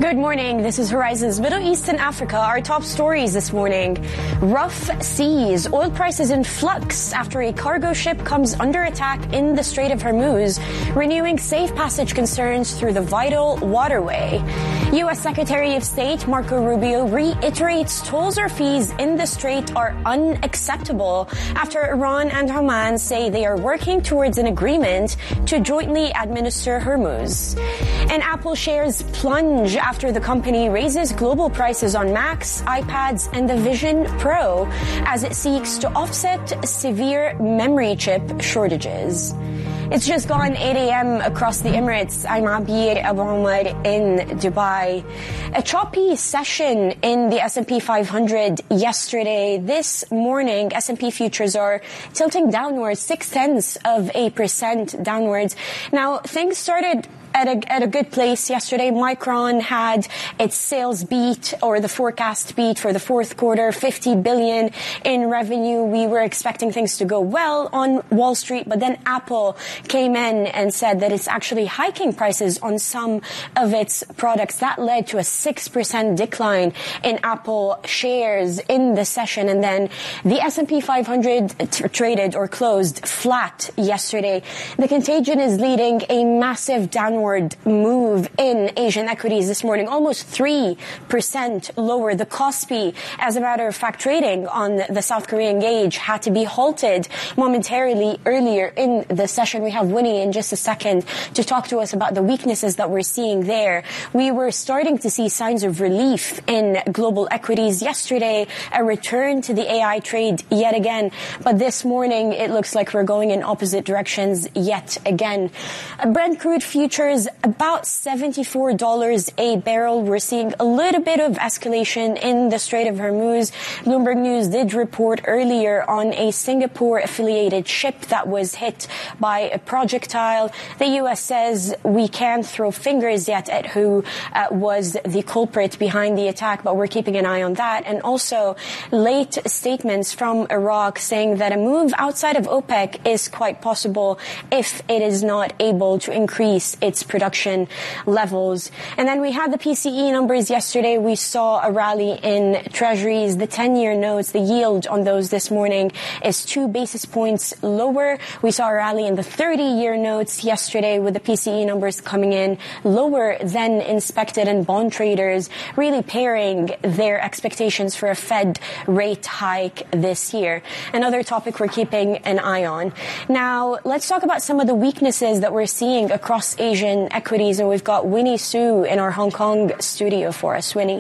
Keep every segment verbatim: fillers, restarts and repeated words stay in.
Good morning. This is Horizon's Middle East and Africa. Our top stories this morning. Rough seas. Oil prices in flux after a cargo ship comes under attack in the Strait of Hormuz, renewing safe passage concerns through the vital waterway. U S Secretary of State Marco Rubio reiterates tolls or fees in the strait are unacceptable after Iran and Oman say they are working towards an agreement to jointly administer Hormuz. And Apple shares plunge after the company raises global prices on Macs, iPads, and the Vision Pro as it seeks to offset severe memory chip shortages. It's just gone eight a.m. across the Emirates. I'm Abir Abu Omar in Dubai. A choppy session in the S and P five hundred yesterday. This morning, S and P futures are tilting downwards, six tenths of a percent downwards. Now, things started At a, at a good place yesterday. Micron had its sales beat, or the forecast beat for the fourth quarter, fifty billion in revenue. We were expecting things to go well on Wall Street, but then Apple came in and said that it's actually hiking prices on some of its products. That led to a six percent decline in Apple shares in the session. And then the S and P five hundred t- traded or closed flat yesterday. The contagion is leading a massive downward move in Asian equities this morning, almost three percent lower. The Kospi, as a matter of fact, trading on the South Korean gauge had to be halted momentarily earlier in the session. We have Winnie in just a second to talk to us about the weaknesses that we're seeing there. We were starting to see signs of relief in global equities yesterday, a return to the A I trade yet again. But this morning, it looks like we're going in opposite directions yet again. Brent crude futures about seventy-four dollars a barrel. We're seeing a little bit of escalation in the Strait of Hormuz. Bloomberg News did report earlier on a Singapore-affiliated ship that was hit by a projectile. The U S says we can't throw fingers yet at who uh, was the culprit behind the attack, but we're keeping an eye on that. And also late statements from Iraq saying that a move outside of OPEC is quite possible if it is not able to increase its production levels. And then we had the P C E numbers yesterday. We saw a rally in treasuries. The ten-year notes, the yield on those this morning is two basis points lower. We saw a rally in the thirty-year notes yesterday with the P C E numbers coming in lower than inspected, and bond traders really pairing their expectations for a Fed rate hike this year. Another topic we're keeping an eye on. Now, let's talk about some of the weaknesses that we're seeing across Asian equities, and we've got Winnie Su in our Hong Kong studio for us. Winnie.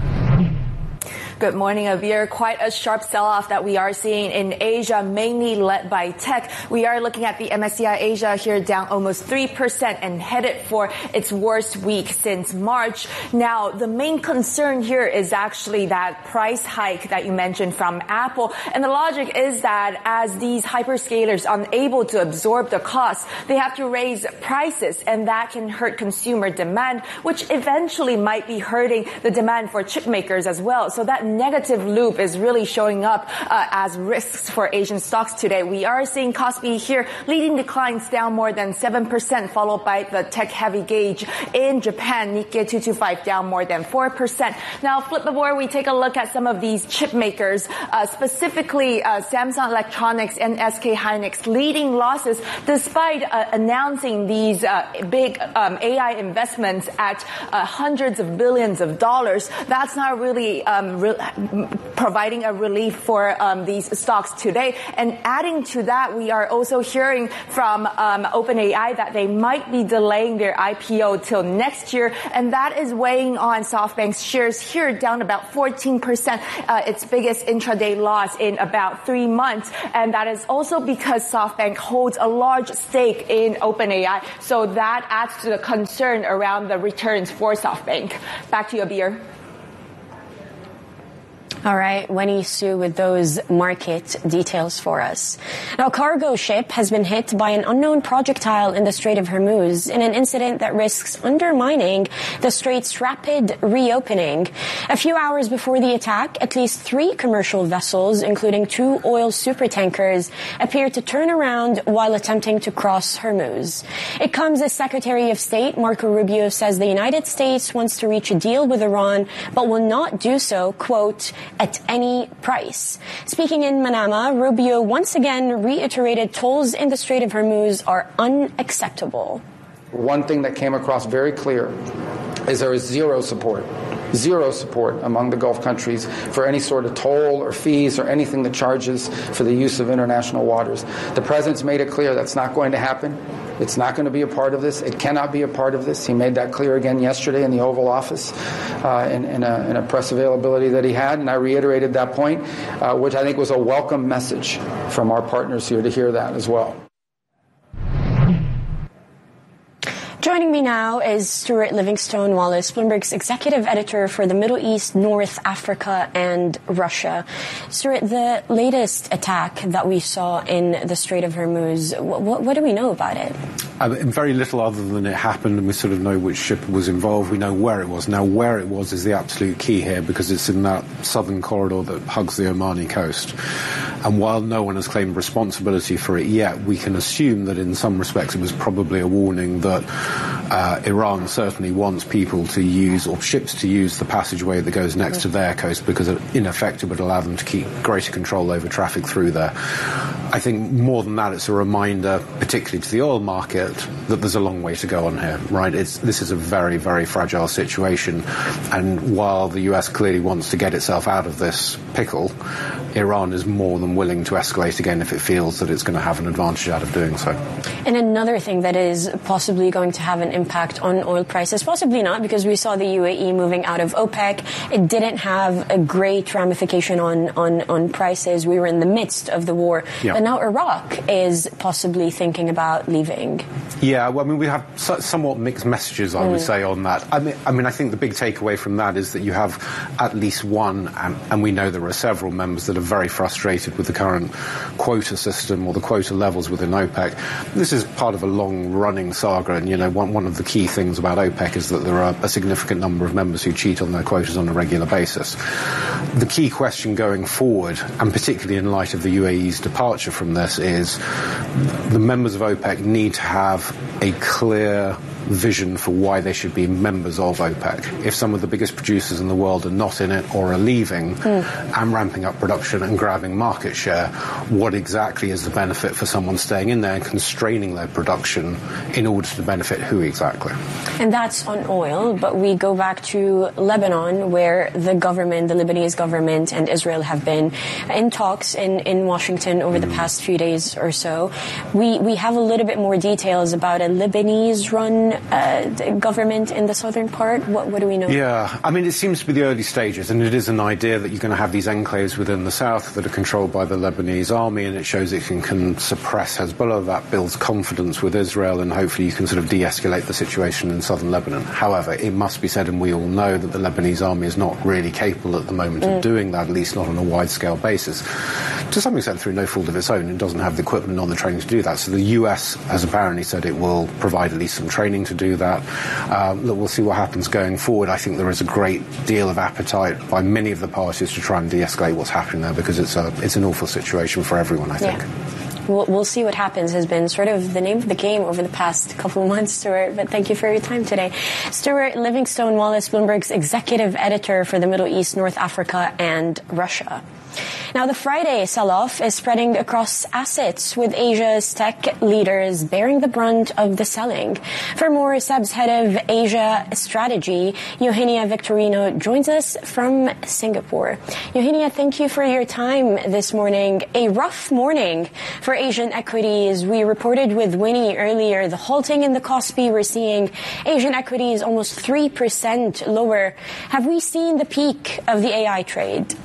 Good morning, Abir. Quite a sharp sell-off that we are seeing in Asia, mainly led by tech. We are looking at the M S C I Asia here down almost three percent and headed for its worst week since March. Now, the main concern here is actually that price hike that you mentioned from Apple. And the logic is that as these hyperscalers are unable to absorb the costs, they have to raise prices, and that can hurt consumer demand, which eventually might be hurting the demand for chip makers as well. So that negative loop is really showing up uh, as risks for Asian stocks today. We are seeing Kospi here leading declines down more than seven percent, followed by the tech-heavy gauge in Japan, Nikkei two twenty-five down more than four percent. Now, flip the board, we take a look at some of these chip makers, uh, specifically uh, Samsung Electronics and S K Hynix leading losses despite uh, announcing these uh, big um, A I investments at uh, hundreds of billions of dollars. That's not really um, re- providing a relief for um, these stocks today. And adding to that, we are also hearing from um, OpenAI that they might be delaying their I P O till next year, and that is weighing on SoftBank's shares here down about fourteen percent, uh, its biggest intraday loss in about three months. And that is also because SoftBank holds a large stake in OpenAI, so that adds to the concern around the returns for SoftBank. Back to you, Abir. All right, Winnie Sue with those market details for us. Now, a cargo ship has been hit by an unknown projectile in the Strait of Hormuz in an incident that risks undermining the strait's rapid reopening. A few hours before the attack, at least three commercial vessels, including two oil supertankers, appeared to turn around while attempting to cross Hormuz. It comes as Secretary of State Marco Rubio says the United States wants to reach a deal with Iran, but will not do so, quote, at any price. Speaking in Manama, Rubio once again reiterated tolls in the Strait of Hormuz are unacceptable. One thing that came across very clear is there is zero support, zero support among the Gulf countries for any sort of toll or fees or anything that charges for the use of international waters. The President's made it clear that's not going to happen. It's not going to be a part of this. It cannot be a part of this. He made that clear again yesterday in the Oval Office uh, in, in, a, in a press availability that he had, and I reiterated that point, uh, which I think was a welcome message from our partners here to hear that as well. Joining me now is Stuart Livingstone Wallace, Bloomberg's executive editor for the Middle East, North Africa, and Russia. Stuart, the latest attack that we saw in the Strait of Hormuz, what, what do we know about it? Uh, very little other than it happened, and we sort of know which ship was involved. We know where it was. Now, where it was is the absolute key here, because it's in that southern corridor that hugs the Omani coast. And while no one has claimed responsibility for it yet, we can assume that in some respects it was probably a warning that uh, Iran certainly wants people to use, or ships to use, the passageway that goes next to their coast, because in effect it would allow them to keep greater control over traffic through there. I think more than that, it's a reminder, particularly to the oil market, that there's a long way to go on here, right? It's, this is a very, very fragile situation. And while the U S clearly wants to get itself out of this pickle, Iran is more than willing to escalate again if it feels that it's going to have an advantage out of doing so. And another thing that is possibly going to have an impact on oil prices, possibly not, because we saw the U A E moving out of OPEC. It didn't have a great ramification on, on, on prices. We were in the midst of the war. Yeah. But now Iraq is possibly thinking about leaving. Yeah, well, I mean, we have so, somewhat mixed messages, I mm. would say, on that. I mean, I mean, I think the big takeaway from that is that you have at least one, and, and we know there are several members that are very frustrated with the current quota system or the quota levels within OPEC. This is part of a long-running saga, and, you know, one, one of the key things about OPEC is that there are a significant number of members who cheat on their quotas on a regular basis. The key question going forward, and particularly in light of the U A E's departure from this, is the members of OPEC need to have a clear vision for why they should be members of OPEC. If some of the biggest producers in the world are not in it or are leaving mm. and ramping up production and grabbing market share, what exactly is the benefit for someone staying in there and constraining their production in order to benefit who exactly? And that's on oil, but we go back to Lebanon, where the government, the Lebanese government and Israel have been in talks in, in Washington over mm. the past few days or so. We, we have a little bit more details about a Lebanese-run Uh, government in the southern part. What, what do we know? Yeah, I mean, it seems to be the early stages, and it is an idea that you're going to have these enclaves within the south that are controlled by the Lebanese army, and it shows it can, can suppress Hezbollah. That builds confidence with Israel, and hopefully you can sort of de-escalate the situation in southern Lebanon. However, it must be said, and we all know, that the Lebanese army is not really capable at the moment mm. of doing that, at least not on a wide-scale basis. To some extent, through no fault of its own, it doesn't have the equipment or the training to do that. So the U S has apparently said it will provide at least some training to do that. Um, look, we'll see what happens going forward. I think there is a great deal of appetite by many of the parties to try and de-escalate what's happening there, because it's a it's an awful situation for everyone, I think. Yeah. We'll, we'll see what happens has been sort of the name of the game over the past couple of months, Stuart. But thank you for your time today. Stuart Livingstone Wallace, Bloomberg's executive editor for the Middle East, North Africa, and Russia. Now, the Friday sell-off is spreading across assets, with Asia's tech leaders bearing the brunt of the selling. For more, S E B's head of Asia strategy, Eugenia Victorino, joins us from Singapore. Eugenia, thank you for your time this morning. A rough morning for Asian equities. We reported with Winnie earlier the halting in the Kospi. We're seeing Asian equities almost three percent lower. Have we seen the peak of the A I trade?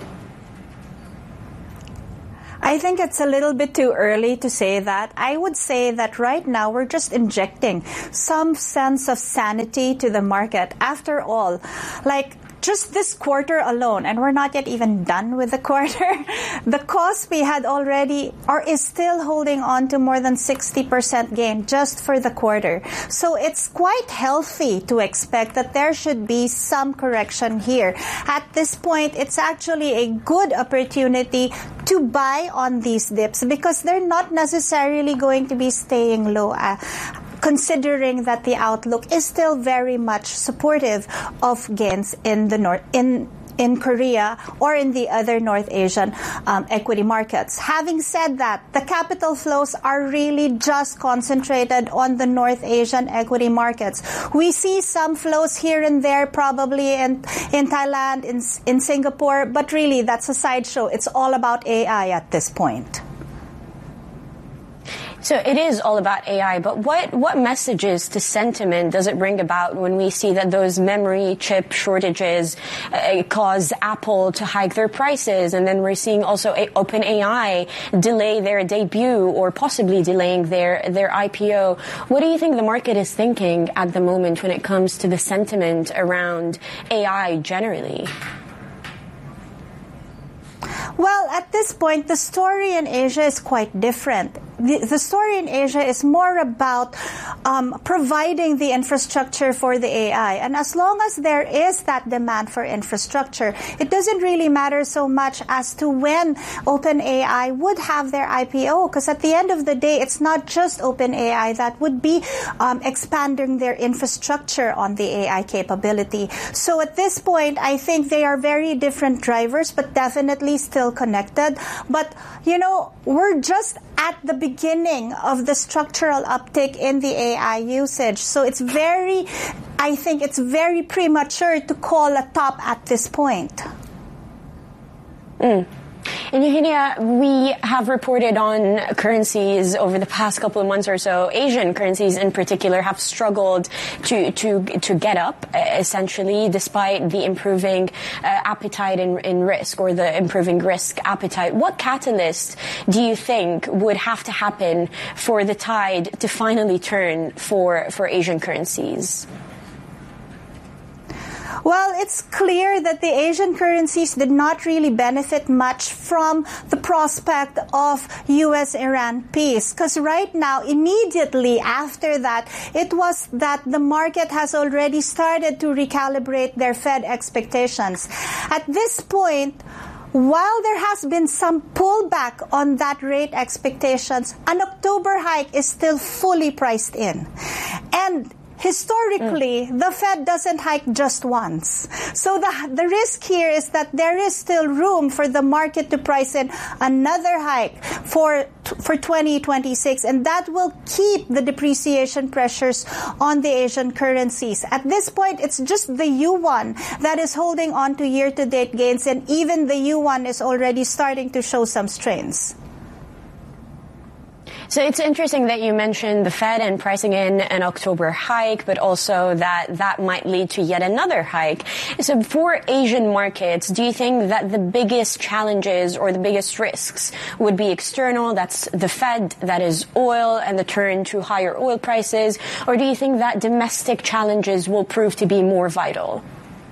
I think it's a little bit too early to say that. I would say that right now we're just injecting some sense of sanity to the market. After all, like, just this quarter alone, and we're not yet even done with the quarter, the Kospi had already, or is still holding on to more than sixty percent gain just for the quarter. So it's quite healthy to expect that there should be some correction here. At this point, it's actually a good opportunity to buy on these dips because they're not necessarily going to be staying low, uh, considering that the outlook is still very much supportive of gains in the north, in in Korea or in the other North Asian um, equity markets. Having said that, the capital flows are really just concentrated on the North Asian equity markets. We see some flows here and there, probably in in Thailand, in in Singapore, but really that's a sideshow. It's all about A I at this point. So it is all about A I, but what, what messages to sentiment does it bring about when we see that those memory chip shortages uh, cause Apple to hike their prices, and then we're seeing also a OpenAI delay their debut or possibly delaying their, their I P O? What do you think the market is thinking at the moment when it comes to the sentiment around A I generally? Well, at this point, the story in Asia is quite different. The, the story in Asia is more about um, providing the infrastructure for the A I. And as long as there is that demand for infrastructure, it doesn't really matter so much as to when OpenAI would have their I P O. Because at the end of the day, it's not just OpenAI that would be um, expanding their infrastructure on the A I capability. So at this point, I think they are very different drivers, but definitely still connected. But, you know, we're just at the beginning of the structural uptick in the A I usage. So it's very, I think it's very premature to call a top at this point. Mm. And Eugenia, we have reported on currencies over the past couple of months or so. Asian currencies in particular have struggled to to to get up, essentially, despite the improving uh, appetite in, in risk, or the improving risk appetite. What catalyst do you think would have to happen for the tide to finally turn for, for Asian currencies? Well, it's clear that the Asian currencies did not really benefit much from the prospect of U S Iran peace. Because right now, immediately after that, it was that the market has already started to recalibrate their Fed expectations. At this point, while there has been some pullback on that rate expectations, an October hike is still fully priced in. And historically, mm. the Fed doesn't hike just once. So the the risk here is that there is still room for the market to price in another hike for for twenty twenty-six, and that will keep the depreciation pressures on the Asian currencies. At this point, it's just the yuan that is holding on to year-to-date gains, and even the yuan is already starting to show some strains. So it's interesting that you mentioned the Fed and pricing in an October hike, but also that that might lead to yet another hike. So for Asian markets, do you think that the biggest challenges or the biggest risks would be external? That's the Fed, that is oil and the turn to higher oil prices. Or do you think that domestic challenges will prove to be more vital?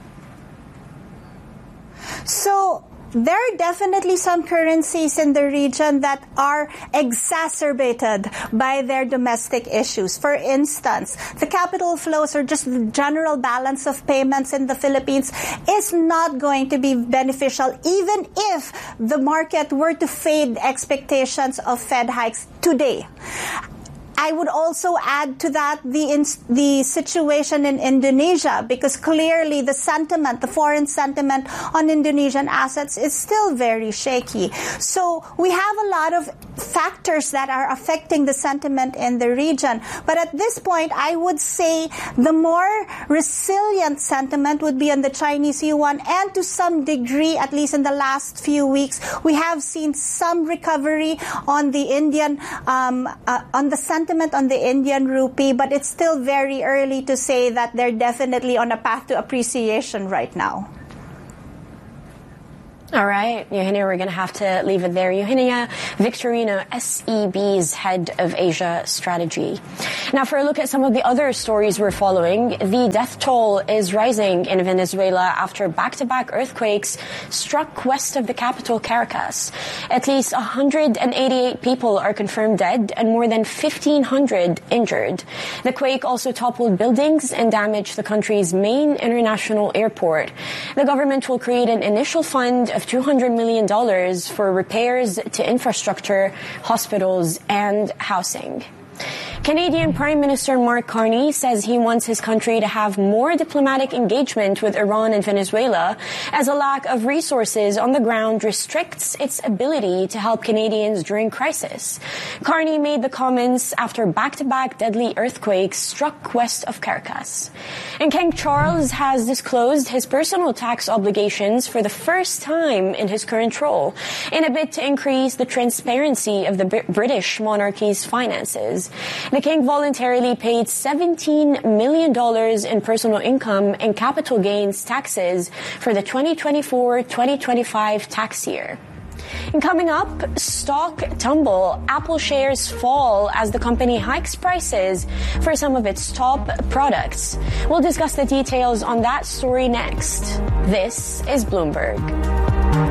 So there are definitely some currencies in the region that are exacerbated by their domestic issues. For instance, the capital flows or just the general balance of payments in the Philippines is not going to be beneficial even if the market were to fade expectations of Fed hikes today. I would also add to that the in, the situation in Indonesia, because clearly the sentiment, the foreign sentiment on Indonesian assets is still very shaky. So we have a lot of factors that are affecting the sentiment in the region. But at this point, I would say the more resilient sentiment would be on the Chinese yuan, and to some degree, at least in the last few weeks, we have seen some recovery on the Indian, um, uh, on the sentiment on the Indian rupee, but it's still very early to say that they're definitely on a path to appreciation right now. All right, Eugenia, we're going to have to leave it there. Eugenia Victorino, S E B's head of Asia strategy. Now, for a look at some of the other stories we're following, the death toll is rising in Venezuela after back-to-back earthquakes struck west of the capital, Caracas. At least one hundred eighty-eight people are confirmed dead and more than fifteen hundred injured. The quake also toppled buildings and damaged the country's main international airport. The government will create an initial fund of two hundred million dollars for repairs to infrastructure, hospitals, and housing. Canadian Prime Minister Mark Carney says he wants his country to have more diplomatic engagement with Iran and Venezuela, as a lack of resources on the ground restricts its ability to help Canadians during crisis. Carney made the comments after back-to-back deadly earthquakes struck west of Caracas. And King Charles has disclosed his personal tax obligations for the first time in his current role, in a bid to increase the transparency of the B- British monarchy's finances. The king voluntarily paid seventeen million dollars in personal income and capital gains taxes for the twenty twenty-four twenty twenty-five tax year. And coming up, stock tumble. Apple shares fall as the company hikes prices for some of its top products. We'll discuss the details on that story next. This is Bloomberg.